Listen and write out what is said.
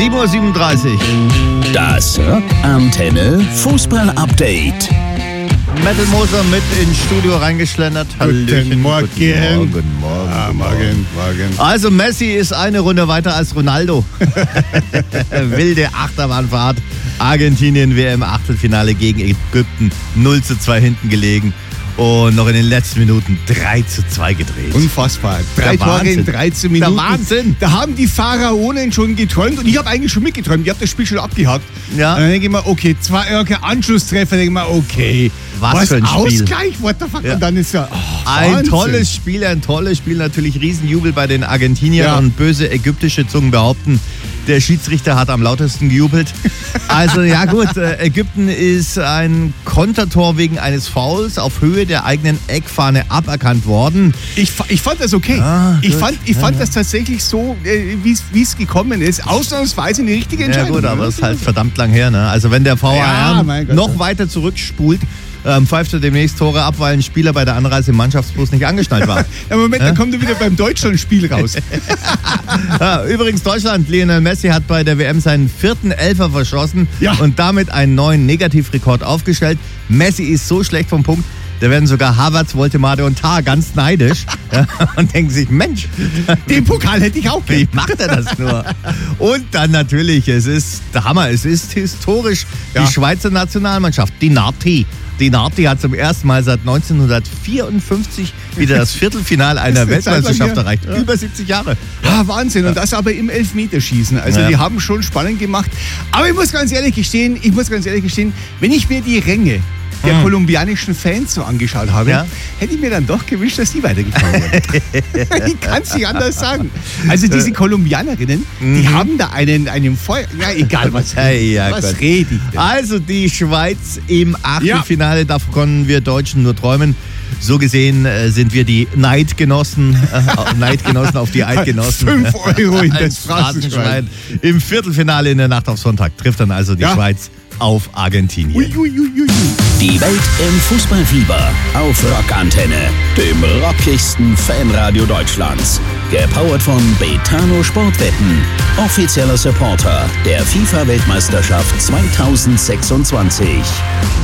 7:37 Uhr. Das Rockantenne Fußball-Update. Metal Moser mit ins Studio reingeschlendert. Guten Morgen. Guten Morgen. Morgen. Also Messi ist eine Runde weiter als Ronaldo. Wilde Achterbahnfahrt. Argentinien WM-Achtelfinale gegen Ägypten 0:2 hinten gelegen. Und noch in den letzten Minuten 3:2 gedreht. Unfassbar. 3 Tore in 13 Minuten. Der Wahnsinn. Da haben die Pharaonen schon geträumt und ich habe eigentlich schon mitgeträumt. Ich habe das Spiel schon abgehakt. Ja. Und dann denke ich mir, okay, 2 Anschlusstreffer, denke ich mir, okay. Was für ein Spiel. Ausgleich, what the fuck? Ja. Und dann ist ja Ein tolles Spiel, natürlich Riesenjubel bei den Argentiniern Ja. und böse ägyptische Zungen behaupten, der Schiedsrichter hat am lautesten gejubelt. Also ja gut, Ägypten ist ein Kontertor wegen eines Fouls auf Höhe der eigenen Eckfahne aberkannt worden. Ich fand das okay. Ah, ich gut. fand das tatsächlich so, wie es gekommen ist. Ausnahmsweise eine richtige Ja Entscheidung. gut, aber es ist halt verdammt lang her. Ne? Also wenn der Ja, VAR mein Gott, noch ja. weiter zurückspult, pfeift er demnächst Tore ab, weil ein Spieler bei der Anreise im Mannschaftsbus nicht angeschnallt war. Ja, Moment, da kommt er wieder beim Deutschland-Spiel raus. Ja, übrigens Deutschland, Lionel Messi hat bei der WM seinen 4. Elfer verschossen Ja. und damit einen neuen Negativrekord aufgestellt. Messi ist so schlecht vom Punkt, da werden sogar Havertz, Woltemade und Tah ganz neidisch ja, und denken sich, Mensch, Den Pokal hätte ich auch wie gern. macht er das nur? Und dann natürlich, es ist der Hammer, es ist historisch, Ja. die Schweizer Nationalmannschaft, die Nati. Die Nati hat zum ersten Mal seit 1954 wieder das Viertelfinale einer Das ist eine Zeit lang Weltmeisterschaft her. erreicht. Ja. Über 70 Jahre. Ah, Wahnsinn. Und das aber im Elfmeterschießen. Also Ja. die haben schon spannend gemacht. Aber ich muss ganz ehrlich gestehen, wenn ich mir die Ränge der kolumbianischen Fans so angeschaut habe, Ja. hätte ich mir dann doch gewünscht, dass die weitergefahren wären. Ich kann es nicht anders sagen. Also diese Kolumbianerinnen, die haben da einen Feuer... Ja, egal, was Ja, was Gott. rede ich denn? Also die Schweiz im Achtelfinale, davon können wir Deutschen nur träumen. So gesehen sind wir die Neidgenossen auf die Eidgenossen. 5 Euro in das Als Phrasenschwein. Phrasenschwein. Im Viertelfinale in der Nacht auf Sonntag trifft dann also die Ja. Schweiz auf Argentinien. Uiuiuiui. Die Welt im Fußballfieber auf Rockantenne, dem rockigsten Fanradio Deutschlands. Gepowert von Betano Sportwetten, offizieller Supporter der FIFA-Weltmeisterschaft 2026.